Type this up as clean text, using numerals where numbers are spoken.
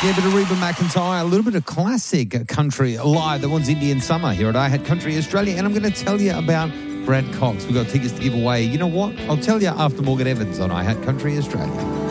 Yeah, a bit of Reba McEntire, a little bit of classic country live that one's Indian Summer here at I Had Country Australia. And I'm going to tell you about Brad Cox. We've got tickets to give away. You know what? I'll tell you after Morgan Evans on I Had Country Australia.